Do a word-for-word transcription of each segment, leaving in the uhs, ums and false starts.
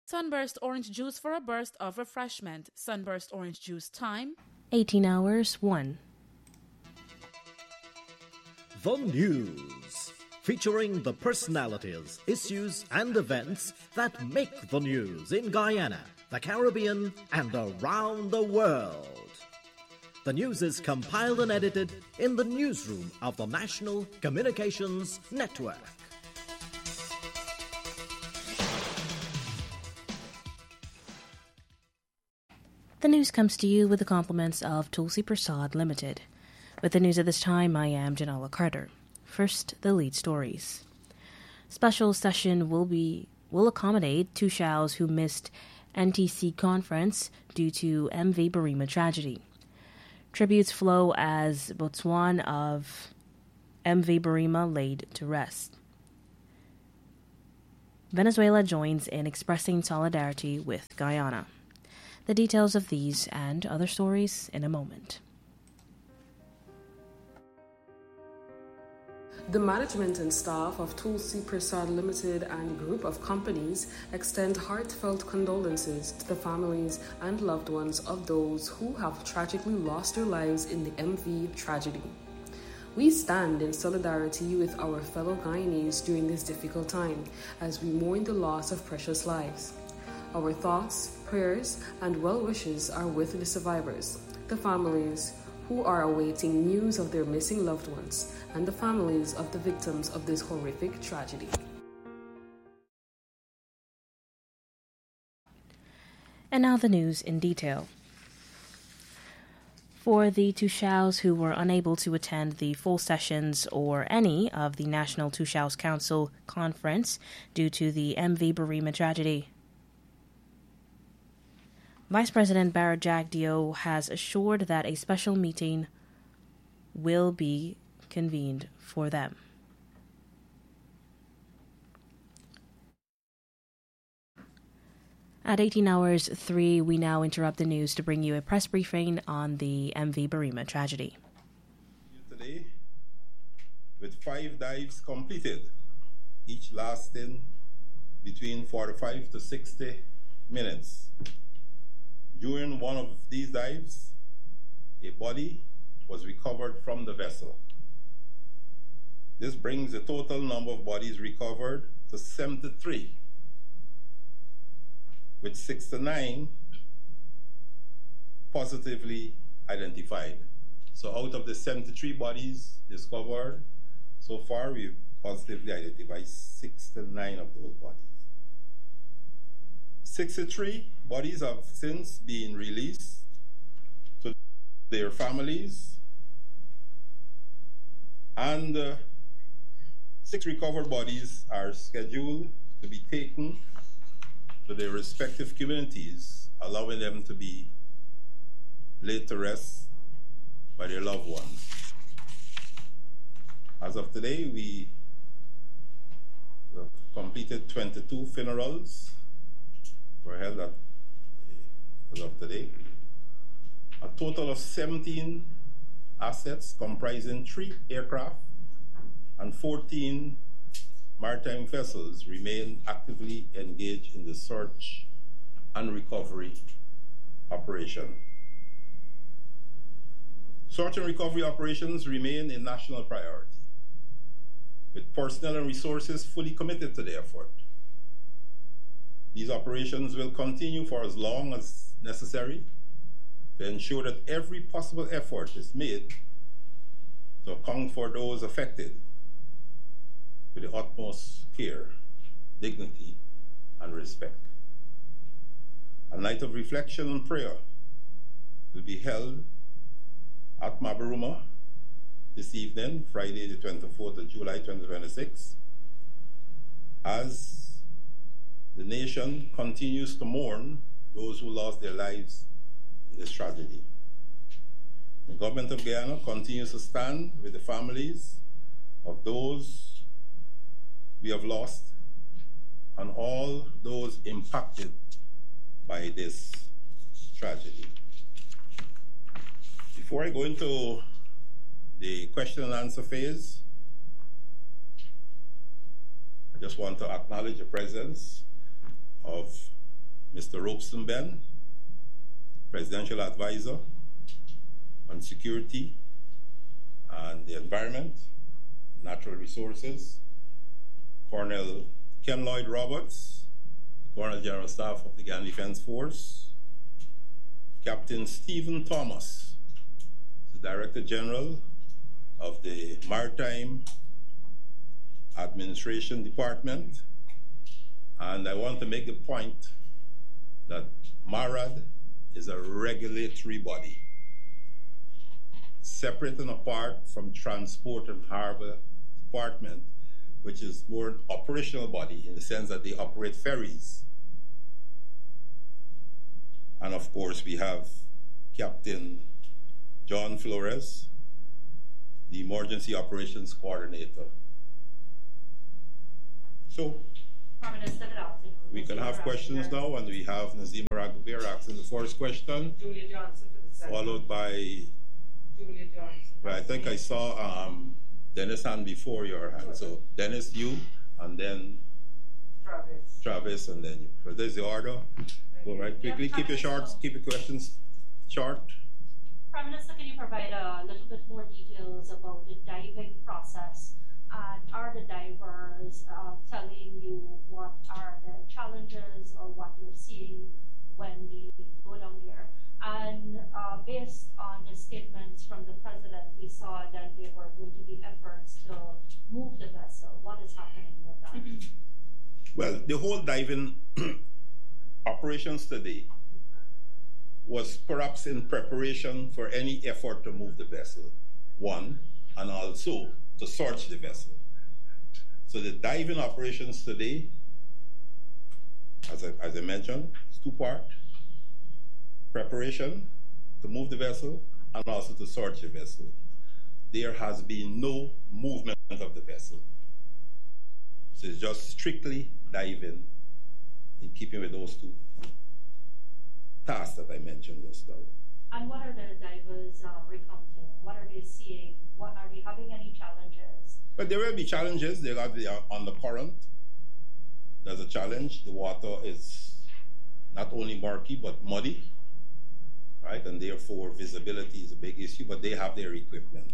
Sunburst orange juice for a burst of refreshment. Sunburst orange juice time. eighteen hours, one. The News, featuring the personalities, issues, and events that make the news in Guyana, the Caribbean, and around the world. The news is compiled and edited in the newsroom of the National Communications Network. The news comes to you with the compliments of Tulsi Prasad Limited. With the news at this time, I am Janella Carter. First, the lead stories. Special session will be will accommodate Tushals who missed N T C conference due to M V Barima tragedy. Tributes flow as Botswana of M V Barima laid to rest. Venezuela joins in expressing solidarity with Guyana. The details of these and other stories in a moment. The management and staff of Tulsi Prasad Limited and group of companies extend heartfelt condolences to the families and loved ones of those who have tragically lost their lives in the M V tragedy. We stand in solidarity with our fellow Guyanese during this difficult time as we mourn the loss of precious lives. Our thoughts, prayers, and well wishes are with the survivors, the families who are awaiting news of their missing loved ones, and the families of the victims of this horrific tragedy. And now the news in detail. For the Tushals who were unable to attend the full sessions or any of the National Tushals Council conference due to the M V Barima tragedy, Vice President Barrett Jagdeo has assured that a special meeting will be convened for them. At eighteen hours three, we now interrupt the news to bring you a press briefing on the M V Barima tragedy. Today, with five dives completed, each lasting between forty-five to sixty minutes. During one of these dives, a body was recovered from the vessel. This brings the total number of bodies recovered to seventy-three, with sixty-nine positively identified. So out of the seventy-three bodies discovered, so far we've positively identified sixty-nine of those bodies. sixty-three bodies have since been released to their families, and uh, six recovered bodies are scheduled to be taken to their respective communities, allowing them to be laid to rest by their loved ones. As of today, we have completed twenty-two funerals were held at, as of today. A total of seventeen assets comprising three aircraft and fourteen maritime vessels remain actively engaged in the search and recovery operation. Search and recovery operations remain a national priority, with personnel and resources fully committed to the effort. These operations will continue for as long as necessary to ensure that every possible effort is made to account for those affected with the utmost care, dignity, and respect. A night of reflection and prayer will be held at Mabaruma this evening, Friday the twenty-fourth of July twenty twenty-six, as the nation continues to mourn those who lost their lives in this tragedy. The government of Guyana continues to stand with the families of those we have lost and all those impacted by this tragedy. Before I go into the question and answer phase, I just want to acknowledge the presence of Mister Robeson Ben, Presidential Advisor on Security and the Environment, Natural Resources, Colonel Ken Lloyd Roberts, the Colonel General Staff of the Guyana Defense Force, Captain Stephen Thomas, the Director General of the Maritime Administration Department, and I want to make the point that MARAD is a regulatory body, separate and apart from Transport and Harbor Department, which is more an operational body in the sense that they operate ferries. And of course, we have Captain John Flores, the Emergency Operations Coordinator. So, Prime Minister, good afternoon. we can have questions now, and we have Nazima Raghuber asking the first question, Julia Johnson for the second. followed by, Julia Johnson. well, I think I saw um, Dennis hand before your hand. So Dennis, you, and then Travis. Travis, and then you. So there's the order. Go right quickly. Yeah, Keep your short, keep your questions short. Prime Minister, can you provide a little bit more details about the diving process? And are the divers uh, telling you what are the challenges or what you're seeing when they go down there? And uh, based on the statements from the President, we saw that there were going to be efforts to move the vessel. What is happening with that? Well, the whole diving operations today was perhaps in preparation for any effort to move the vessel, one, and also to search the vessel. So the diving operations today, as I, as I mentioned, is two-part: preparation to move the vessel and also to search the vessel. There has been no movement of the vessel. So it's just strictly diving in keeping with those two tasks that I mentioned just now. And what are the divers uh, recounting? What are they seeing? What are they having any challenges? But there will be challenges. They are the, on the current. There's a challenge. The water is not only murky but muddy, right? And therefore visibility is a big issue. But they have their equipment,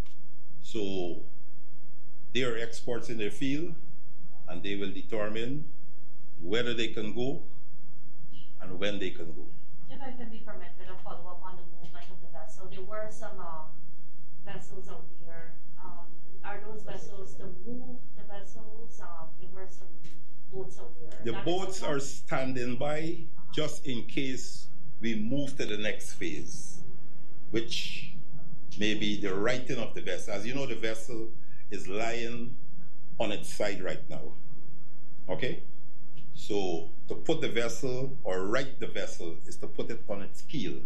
so they are experts in their field, and they will determine whether they can go and when they can go. If I can be permitted a follow-up on the movement of the vessel, there were some um, vessels out there. Um, are those vessels to move the vessels? Um, there were some boats out there. The That boats are standing by just in case we move to the next phase, which may be the righting of the vessel. As you know, the vessel is lying on its side right now. Okay? So to put the vessel or right the vessel is to put it on its keel.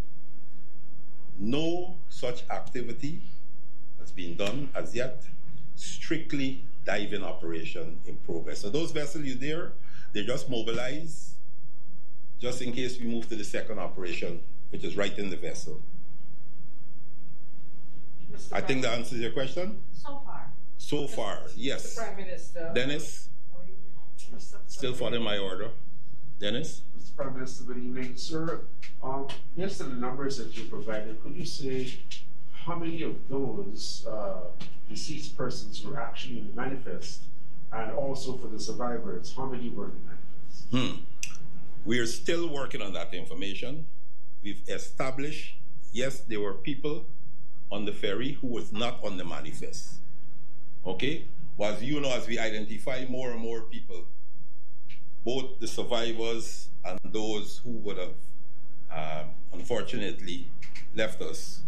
No such activity has been done as yet. Strictly diving operation in progress. So those vessels you there, they just mobilize just in case we move to the second operation, which is righting the vessel. Mister I think that answers your question. So far. So far, yes. Mister Prime Minister. Dennis, still following my order. Dennis? Mister Prime Minister, good evening. Sir, um, based on the numbers that you provided, could you say how many of those uh, deceased persons were actually in the manifest? And also for the survivors, how many were in the manifest? Hmm. We are still working on that information. We've established, yes, there were people on the ferry who was not on the manifest. Okay? But as you know, as we identify more and more people, both the survivors and those who would have um, unfortunately left us,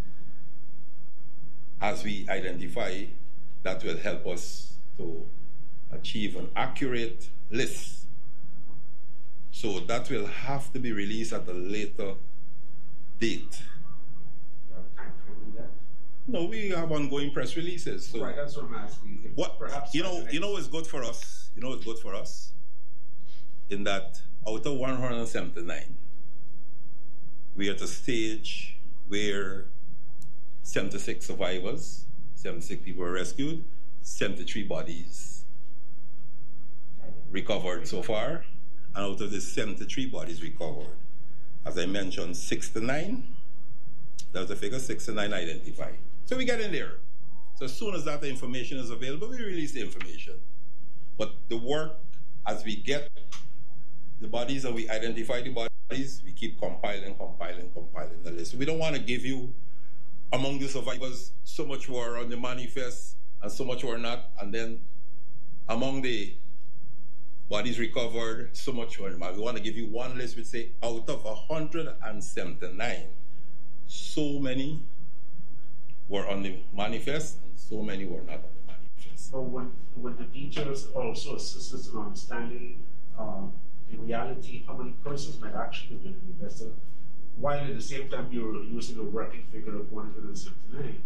as we identify, that will help us to achieve an accurate list. So that will have to be released at a later date. You have time to do that? No, we have ongoing press releases. So Right, that's what I'm asking. If what perhaps you know, by the you know, next- what's good for us. You know, what's good for us. In that, out of one hundred seventy-nine, we are at a stage where seventy-six survivors, seventy-six people were rescued, seventy-three bodies recovered so far, And out of the seventy-three bodies recovered, as I mentioned, sixty-nine, that was the figure, sixty-nine identified. So we get in there. So as soon as that information is available, we release the information. But the work, as we get the bodies and we identify the bodies, we keep compiling, compiling, compiling the list. We don't want to give you, among the survivors, so much who are on the manifest and so much who are not, and then among the bodies recovered, so much who are not. We want to give you one list which say, out of one hundred seventy-nine, so many were on the manifest and so many were not on the manifest. So when, when the details also assist us in understanding um, in reality how many persons might actually have been invested, while at the same time you're using a working figure of one hundred seventy-nine.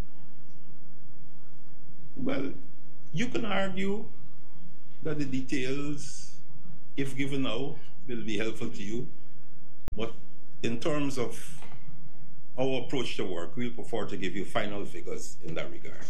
Well, you can argue that the details, if given now, will be helpful to you. But in terms of our approach to work, we'll prefer to give you final figures in that regard.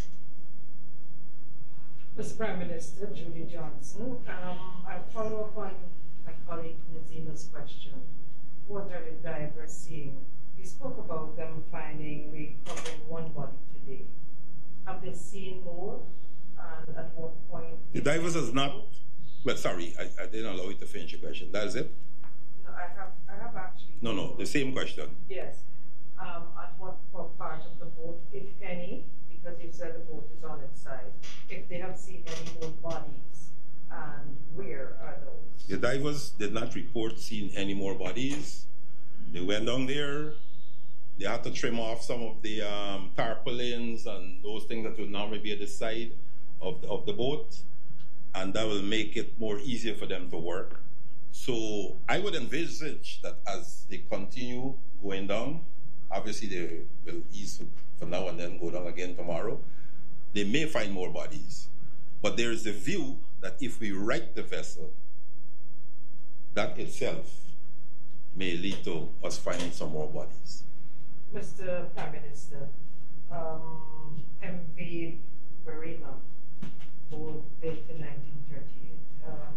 Mister Prime Minister, Julie Johnson, um, I'll follow up on my colleague Nazima's question. What are the divers seeing? You spoke about them finding, recovering one body today. Have they seen more? And at what point? The divers has not, well, sorry, I, I didn't allow you to finish your question. That is it? No, I have, I have actually. No, no, the same question. Yes. Um, at what, what part of the boat, if any, because you said the boat is on its side, if they have seen any more bodies, and where are those? The divers did not report seeing any more bodies. They went down there. They had to trim off some of the um, tarpaulins and those things that would normally be at the side of the, of the boat, and that will make it more easier for them to work. So I would envisage that as they continue going down, obviously they will ease for now and then go down again tomorrow, they may find more bodies. But there is the view that if we right the vessel, that itself may lead to us finding some more bodies. Mister Prime Minister, um, M V Berima, board built in nineteen thirty-eight, um,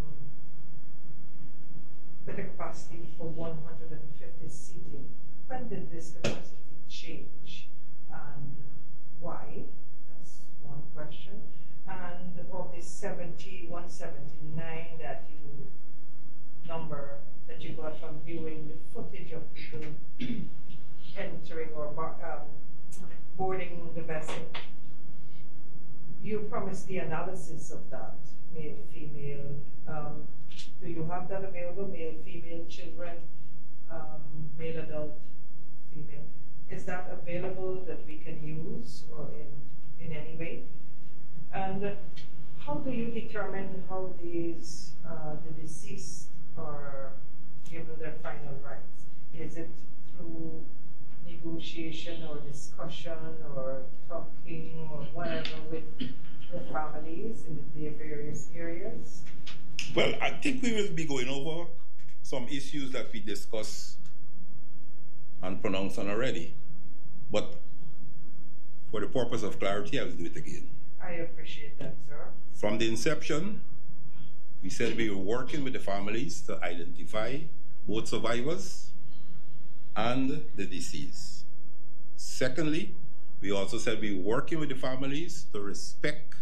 with a capacity for one hundred fifty seating. When did this capacity change and why? That's one question. And of the seventy, one seventy-nine that you number that you got from viewing the footage of people entering or bar, um, boarding the vessel, you promised the analysis of that, male, female. Um, do you have that available? Male, female, children, um, male, adult, female. Is that available that we can use or in, in any way? And how do you determine how these, uh, the deceased are given their final rights? Is it through negotiation or discussion or talking or whatever with the families in the various areas? Well, I think we will be going over some issues that we discussed and pronounced on already. But for the purpose of clarity, I will do it again. I appreciate that, sir. From the inception, we said we were working with the families to identify both survivors and the deceased. Secondly, we also said we were working with the families to respect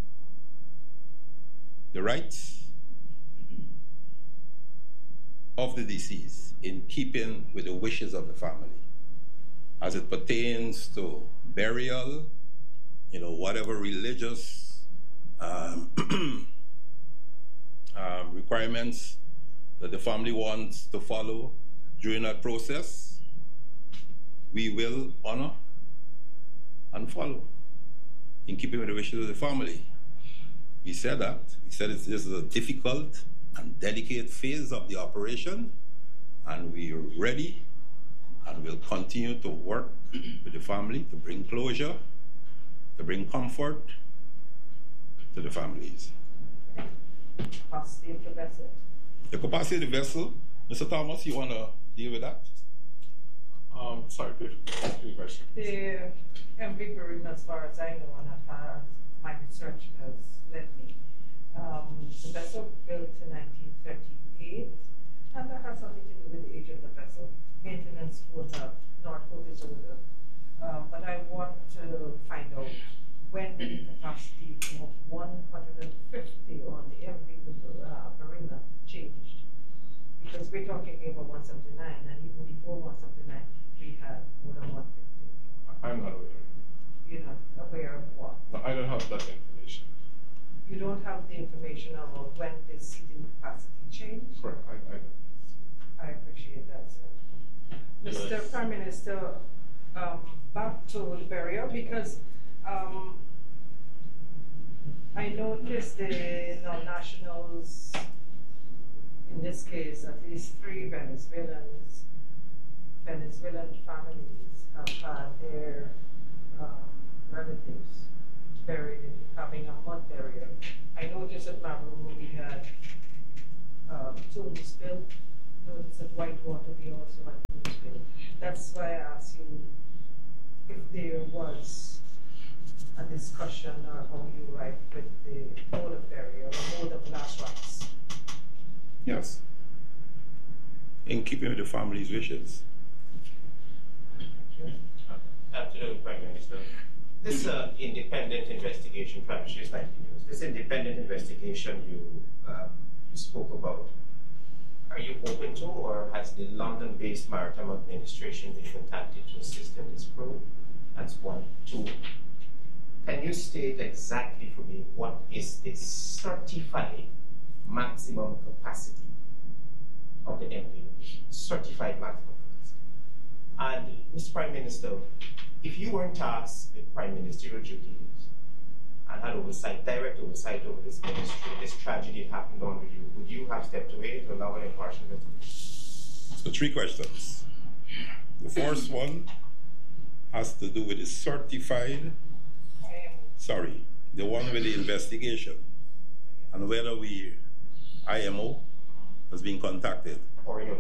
the rights of the deceased in keeping with the wishes of the family as it pertains to burial, you know, whatever religious um, um, requirements that the family wants to follow during that process, we will honor and follow in keeping with the wishes of the family. We said that. We said it's, this is a difficult and delicate phase of the operation, and we are ready and will continue to work with the family to bring closure, to bring comfort to the families. Capacity of the vessel. The capacity of the vessel, Mister Thomas, you want to deal with that? Um, sorry, repeat the question. The M V Berima, as far as I know, and as far as my research has led me, um, the vessel built in nineteen thirty-eight. eight, and that has something to do with the age of the vessel. Maintenance quota, North Code is older. Um, but I want to find out when the capacity of one hundred fifty on the M V uh, marina changed. Because we're talking about one seventy-nine, and even before one seventy-nine, we had more than one fifty. I'm not aware. You're not aware of what? No, I don't have that information. You don't have the information about when the seating capacity changed? Correct, I, I don't. I appreciate that, sir. Mister Yes. Prime Minister, um, back to the burial, because um, I noticed the non-nationals, in this case, at least three Venezuelans, Venezuelan families have had their um, relatives buried, in, having a mud burial. I noticed at Maroon we had um, tombs built. Noticed at Whitewater we also had tombs built. That's why I asked you if there was a discussion or how you write with the mode of burial or mode of last rites. Yes. In keeping with the family's wishes. Afternoon, Prime Minister. This uh, independent investigation, Prime Minister's ninety News, this independent investigation you, um, you spoke about, are you open to, or has the London-based Maritime Administration been contacted to assist in this probe? That's one. Two, can you state exactly for me what is the certified maximum capacity of the M V? Certified maximum capacity. And, Mister Prime Minister, if you weren't tasked with prime ministerial duties and had oversight, direct oversight over this ministry, this tragedy happened under you, would you have stepped away to allow an impartial investigation? So three questions. The first one has to do with the certified, sorry, the one with the investigation, and whether we, I M O, has been contacted. Or you know?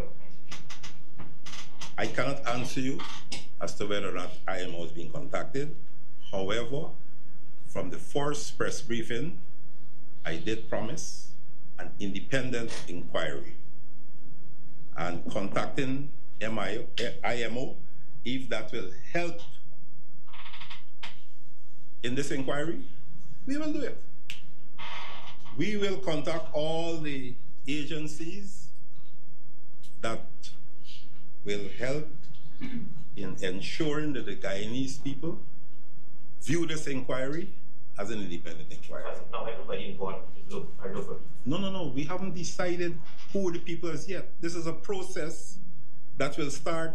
I cannot answer you as to whether or not I M O has been contacted. However, from the first press briefing, I did promise an independent inquiry and contacting I M O, if that will help in this inquiry, we will do it. We will contact all the agencies that will help in ensuring that the Guyanese people view this inquiry as an independent inquiry. Because now everybody involved is look, are local. No, no, no. We haven't decided who the people is yet. This is a process that will start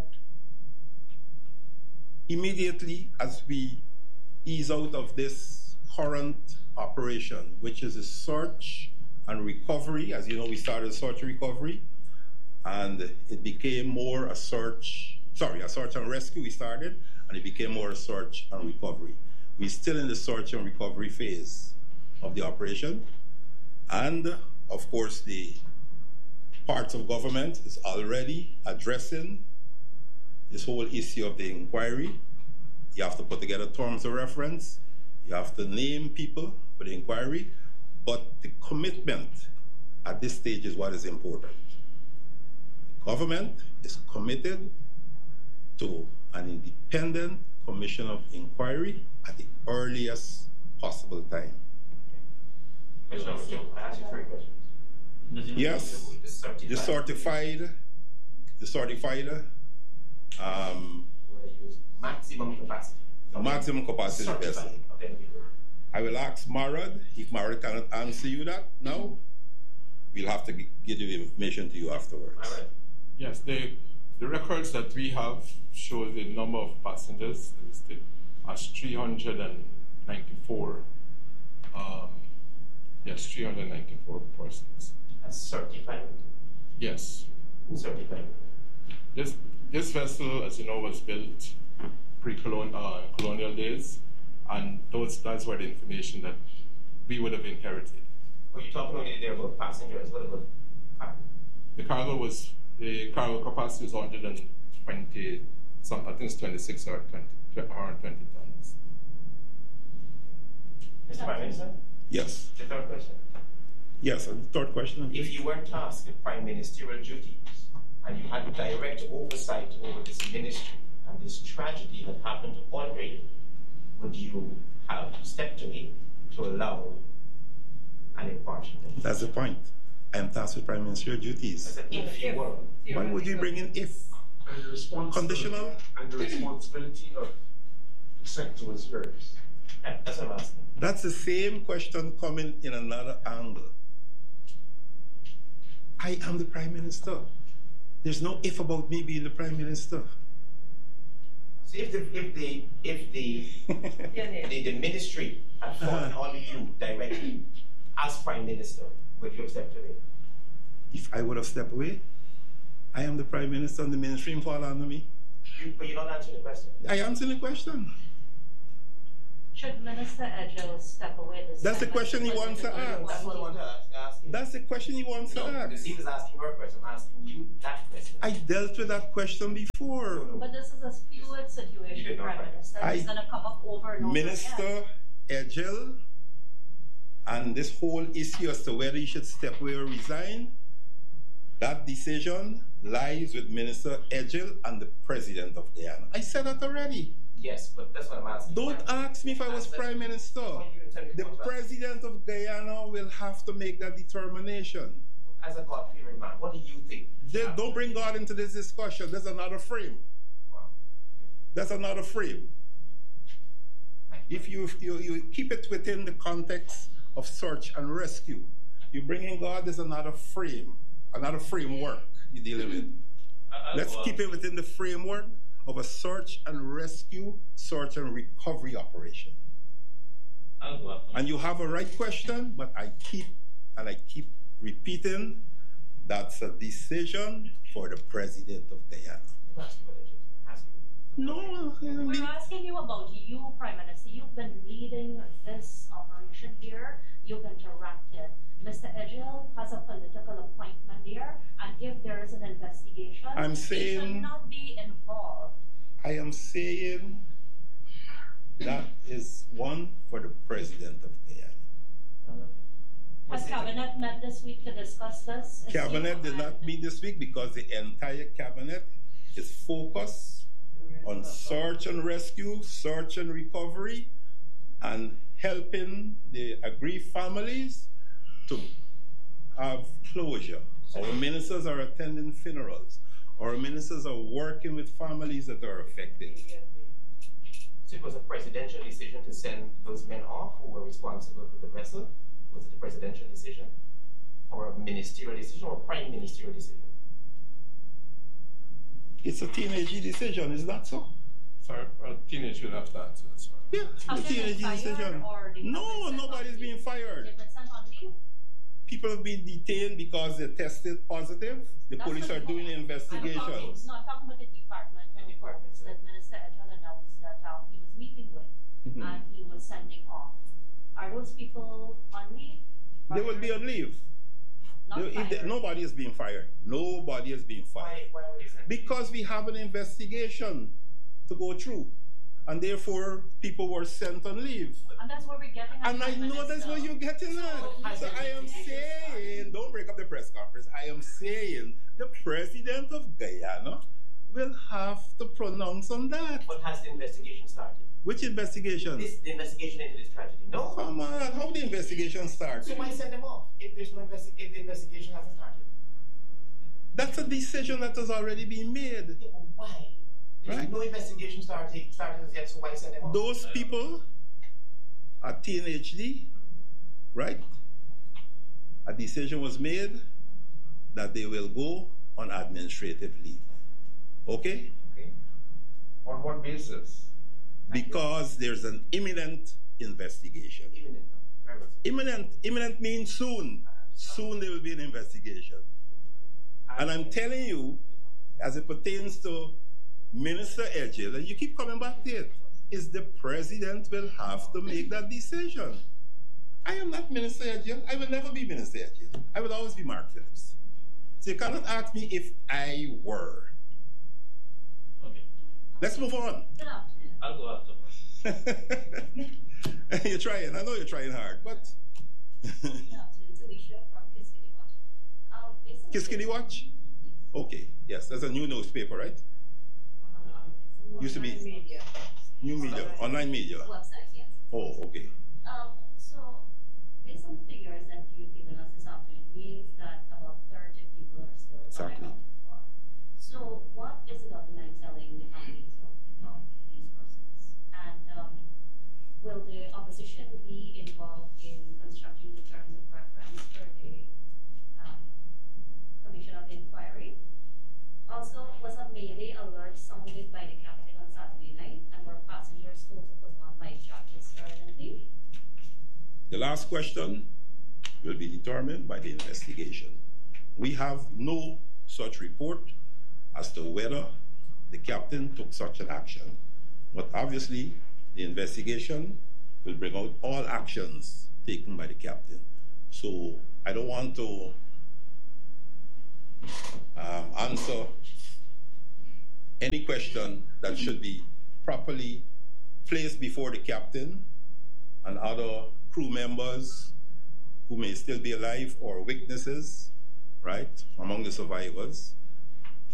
immediately as we ease out of this current operation, which is a search and recovery. As you know, we started search and recovery, and it became more a search, sorry, a search and rescue we started, and it became more a search and recovery. We're still in the search and recovery phase of the operation, and of course the parts of government is already addressing this whole issue of the inquiry. You have to put together terms of reference, you have to name people for the inquiry, but the commitment at this stage is what is important. The government is committed to an independent commission of inquiry at the earliest possible time. Okay. So, I asked you three questions. Yes, The certified, the certified, the certified, um, maximum capacity. the maximum capacity Certified vessel. of the M V. I will ask Marad. If Marad cannot answer you that now, we'll have to g- give the information to you afterwards. All right. Yes, the, the records that we have show the number of passengers listed as three hundred ninety-four. Um, yes, three hundred ninety-four persons. As certified. Yes. Certified. This this vessel, as you know, was built pre-colonial uh, colonial days, and those that's where the information that we would have inherited. Well, you're talking only there about passengers. What about cargo? The cargo was the cargo capacity was one hundred twenty. Some I think it's twenty-six or twenty, one hundred twenty tons. Mister Prime Minister? Yes. The third question. Yes, and the third question. If you were tasked with prime ministerial duties and you had direct oversight over this ministry and this tragedy had happened already, would you have stepped away to allow an impartial? That's the point. I am tasked with prime ministerial duties. I said, if you were. Why would you bring in if? And the responsibility, Conditional? And the responsibility of the sector was yours. That's what I'm asking. That's the same question coming in another angle. I am the prime minister. There's no if about me being the prime minister. So if the if the if the the, the ministry had fallen on you directly as prime minister, would you have stepped away? If I would have stepped away, I am the prime minister and the ministry fall under me. You, but you're not answering the question. I answer the question. Should Minister Edgell step away this That's the time? question he wants to ask. That's what I want to ask. ask him. That's the question he wants no, to ask. The Steve is asking her question. I'm asking you that question. I dealt with that question before. But this is a fluid situation, Prime Minister. It's going to come up over and over Minister again. Edgell and this whole issue as to whether he should step away or resign, that decision lies with Minister Edgell and the President of Guyana. I said that already. Yes, but that's what I'm asking. Don't ask me if I was Prime Minister. The President of Guyana will have to make that determination. As a God-fearing man, what do you think? They, don't bring God into this discussion. There's another frame. Wow. That's another frame. If you, you, you keep it within the context of search and rescue, you bring in God, there's another frame, another framework you're dealing with. I'll Let's keep it within the framework of a search and rescue, search and recovery operation. I'll go up. And you have a right question, but I keep and I keep repeating that's a decision for the President of Guyana. No, we're asking you about you, Prime Minister. You've been leading this operation here. You've interacted. Mister Edgell has a political appointment there, and if there is an investigation, I'm saying, he should not be involved. I am saying that is one for the President of Guyana. Has Cabinet met this week to discuss this? Cabinet did not meet this week because the entire Cabinet is focused on search and rescue, search and recovery, and helping the aggrieved families to have closure. Our ministers are attending funerals. Our ministers are working with families that are affected. So it was a presidential decision to send those men off who were responsible for the vessel? Was it a presidential decision? Or a ministerial decision or a prime ministerial decision? It's a teenage decision, is that so? Sorry, a teenage will have to answer that. Sorry. Yeah, a teenage decision. No, nobody's being fired. They've been sent on leave? People have been detained because they tested positive. The That's police are doing an investigation. I'm talking, no, I'm talking about the department. The department that Minister Edgell announced that um, he was meeting with mm-hmm. and he was sending off. Are those people on leave? They will be on leave. They, they, nobody is being fired. Nobody is being fired. Why, why were they sent because we have an investigation to go through. And therefore, people were sent on leave. And that's where we're getting at. And I know that's where you're getting at. So I am saying, don't break up the press conference. I am saying the President of Guyana will have to pronounce on that. But has the investigation started? Which investigation? This, the investigation into this tragedy. No. Come on, how the investigation start? So why send them off if there's no investi- if the investigation hasn't started? That's a decision that has already been made. Yeah, but why? There's right? no investigation started, started yet, so why send them off? Those people are teenage D, right? A decision was made that they will go on administrative leave. Okay? Okay. On what basis? Because there's an imminent investigation. Imminent. Imminent. Imminent means soon. Soon there will be an investigation. And I'm telling you, as it pertains to Minister Edgell, and you keep coming back to it, is the President will have to make that decision. I am not Minister Edgell. I will never be Minister Edgell. I will always be Mark Phillips. So you cannot ask me if I were. Okay. Let's move on. I'll go after. You're trying. I know you're trying hard, but. Talisha from Kiskadee Watch. Um, based on the- Kiskadee Watch? Okay, yes, there's a new newspaper, right? Used to be Media. new media, online media. Website, yes. Oh, okay. Um, so, based on the figures that you've given us this afternoon, it means that about thirty people are still Exactly. unaccounted for. So, what is the government telling the families of, of these persons? And um, will the opposition be involved in constructing the terms of reference for the um, Commission of Inquiry? Also, was a Mayday alert sounded by the captain on Saturday night, and were passengers told to put on life jackets urgently? The last question will be determined by the investigation. We have no such report as to whether the captain took such an action. But obviously, the investigation will bring out all actions taken by the captain. So I don't want to um, answer any question that should be properly placed before the captain and other crew members who may still be alive or witnesses, right, among the survivors.